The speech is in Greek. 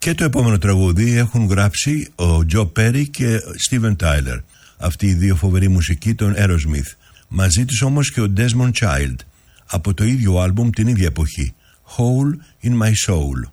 Και το επόμενο τραγούδι έχουν γράψει ο Τζο Πέρι και Στίβεν Τάιλερ. Αυτοί οι δύο φοβεροί μουσικοί των Aerosmith. Μαζί τους όμως και ο Desmond Child. Από το ίδιο άλμπουμ την ίδια εποχή. Hole in My Soul.